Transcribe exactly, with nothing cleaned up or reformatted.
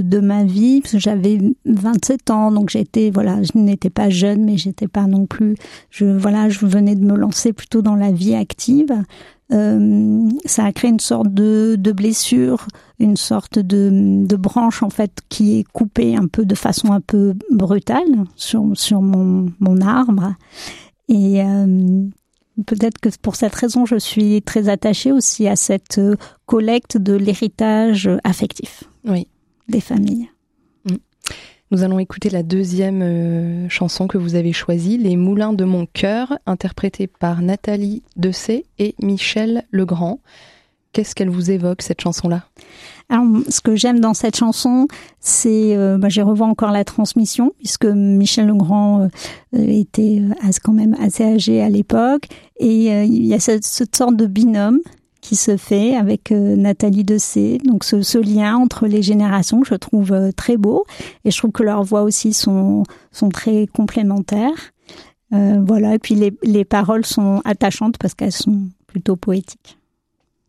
de ma vie, parce que j'avais vingt-sept ans, donc j'étais, voilà, je n'étais pas jeune, mais j'étais pas non plus, je, voilà, je venais de me lancer plutôt dans la vie active. Euh, ça a créé une sorte de, de blessure, une sorte de, de branche en fait qui est coupée un peu de façon un peu brutale sur, sur mon, mon arbre. Et euh, peut-être que pour cette raison, je suis très attachée aussi à cette collecte de l'héritage affectif, oui, des familles. Nous allons écouter la deuxième euh, chanson que vous avez choisie, Les Moulins de mon cœur, interprétée par Nathalie Dessay et Michel Legrand. Qu'est-ce qu'elle vous évoque, cette chanson-là ? Alors, ce que j'aime dans cette chanson, c'est, euh, bah, j'ai revu encore la transmission, puisque Michel Legrand euh, était euh, quand même assez âgé à l'époque, et euh, il y a cette, cette sorte de binôme qui se fait avec euh, Nathalie Dessay, donc ce, ce lien entre les générations que je trouve euh, très beau, et je trouve que leurs voix aussi sont, sont très complémentaires. Euh, voilà, et puis les, les paroles sont attachantes parce qu'elles sont plutôt poétiques.